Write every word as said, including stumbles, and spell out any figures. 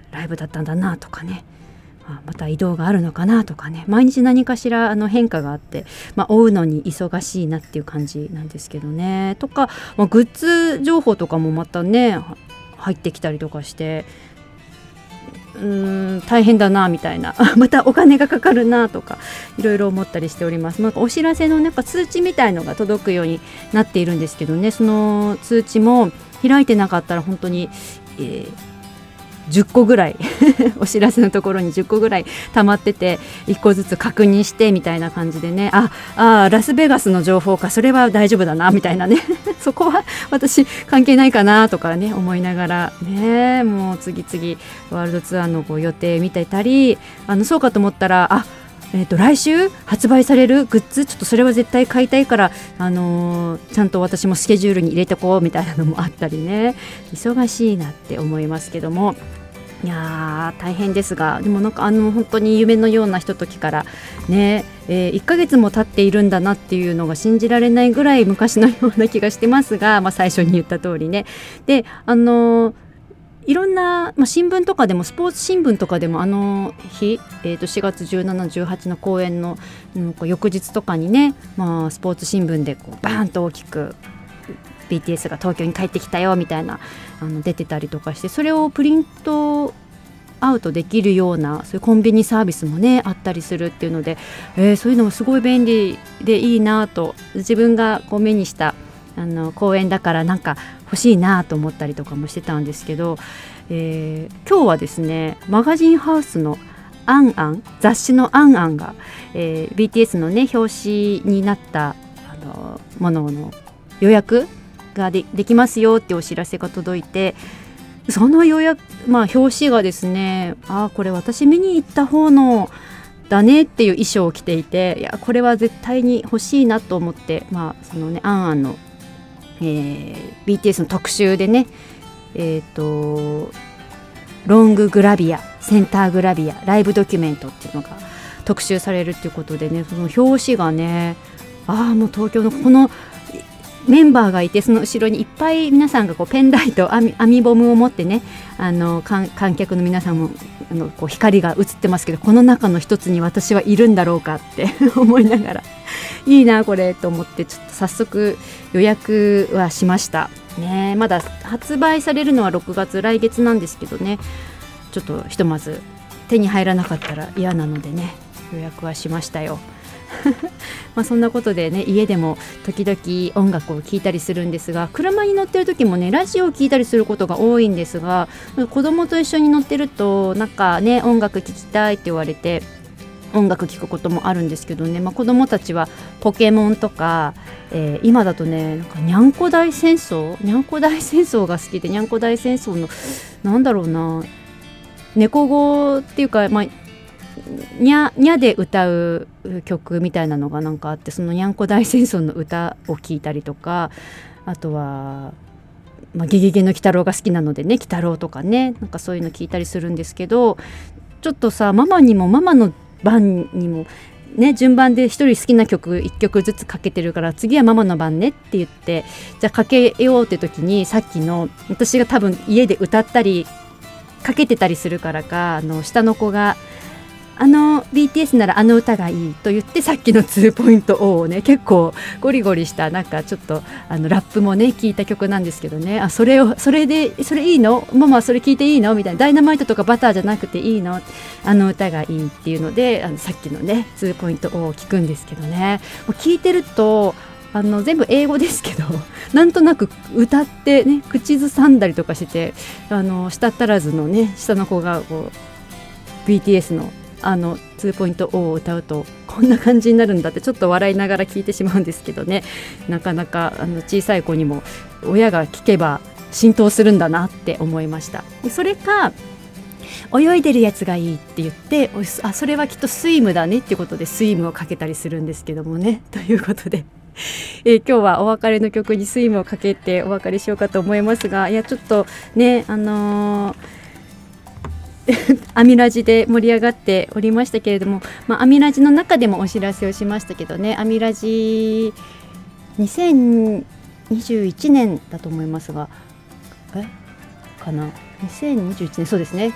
ライブだったんだなとかね、あまた移動があるのかなとかね、毎日何かしらあの変化があって、まあ、追うのに忙しいなっていう感じなんですけどね。とか、まあ、グッズ情報とかもまたね入ってきたりとかして、うーん大変だなみたいなまたお金がかかるなとかいろいろ思ったりしております。なんかお知らせのなんか通知みたいのが届くようになっているんですけどね、その通知も開いてなかったら本当に、えーじゅっこぐらいお知らせのところにじゅっこぐらい溜まってて、いっこずつ確認してみたいな感じでね、ああラスベガスの情報か、それは大丈夫だなみたいなねそこは私関係ないかなとかね思いながらね、もう次々ワールドツアーのこう予定見てたり、あのそうかと思ったら、あえー、と来週発売されるグッズ、ちょっとそれは絶対買いたいから、あのー、ちゃんと私もスケジュールに入れてこうみたいなのもあったりね、忙しいなって思いますけども、いやー大変ですが、でもなんかあの本当に夢のようなひとときからね、えー、いっかげつも経っているんだなっていうのが信じられないぐらい昔のような気がしてますが、まあ、最初に言った通りね、であのーいろんな、まあ、新聞とかでもスポーツ新聞とかでもあの日、えー、としがつじゅうしち、じゅうはちの公演のなんか翌日とかにね、まあ、スポーツ新聞でこうバーンと大きく ビーティーエス が東京に帰ってきたよみたいなあの出てたりとかして、それをプリントアウトできるようなそういうコンビニサービスもねあったりするっていうので、えー、そういうのもすごい便利でいいなと、自分がこう目にしたあの公演だからなんか欲しいなと思ったりとかもしてたんですけど、えー、今日はですねマガジンハウスのアンアン、雑誌のアンアンが、えー、ビーティーエス のね表紙になったあのものの予約が で, できますよってお知らせが届いて、その予約、まあ、表紙がですね、あこれ私見に行った方のだねっていう衣装を着ていて、いやこれは絶対に欲しいなと思って、まあそのねアンアンのえー、ビーティーエス の特集でね、えーと、ロンググラビア、センターグラビア、ライブドキュメントっていうのが特集されるっていうことでね、その表紙がね、ああもう東京のこのメンバーがいて、その後ろにいっぱい皆さんがこうペンライト、網網ボムを持ってね、あの観客の皆さんもあのこう光が映ってますけど、この中の一つに私はいるんだろうかって思いながらいいなこれと思って、ちょっと早速予約はしましたね。まだ発売されるのはろくがつ、来月なんですけどね、ちょっとひとまず手に入らなかったら嫌なのでね予約はしましたよまあそんなことでね、家でも時々音楽を聴いたりするんですが、車に乗ってる時もねラジオを聴いたりすることが多いんですが、子供と一緒に乗ってるとなんかね音楽聴きたいって言われて音楽聴くこともあるんですけどね、まあ、子供たちはポケモンとか、えー、今だとねなんかにゃんこ大戦争にゃんこ大戦争が好きで、にゃんこ大戦争のなんだろうな、猫語っていうか、まあにゃにゃで歌う曲みたいなのがなんかあって、そのにゃんこ大戦争の歌を聴いたりとか、あとは、まあ、ゲゲゲの鬼太郎が好きなのでね鬼太郎とかね、なんかそういうの聞いたりするんですけど、ちょっとさママにもママの番にもね順番で一人好きな曲いっきょくずつかけてるから、次はママの番ねって言って、じゃあかけようって時に、さっきの私が多分家で歌ったりかけてたりするからか、あの下の子があの ビーティーエス ならあの歌がいいと言って、さっきのツーポイントオーをね結構ゴリゴリしたなんかちょっとあのラップもね聞いた曲なんですけどね、あそれをそれでそれいいのママそれ聞いていいのみたいな、ダイナマイトとかバターじゃなくていいの、あの歌がいいっていうので、あのさっきのねツーポイントオーを聞くんですけどね、もう聞いてるとあの全部英語ですけどなんとなく歌ってね口ずさんだりとかしてて、あの舌足らずのね下の子がこう ビーティーエス のあのツーポイントオーを歌うとこんな感じになるんだってちょっと笑いながら聞いてしまうんですけどね、なかなかあの小さい子にも親が聞けば浸透するんだなって思いました。それか泳いでるやつがいいって言って、あそれはきっとスイムだねっていうことでスイムをかけたりするんですけどもね、ということでえー、今日はお別れの曲にスイムをかけてお別れしようかと思いますが、いやちょっとねあのーアミラジで盛り上がっておりましたけれども、まあ、アミラジの中でもお知らせをしましたけどね、アミラジにせんにじゅういちねんだと思いますが、えかなにせんにじゅういちねん、そうですね、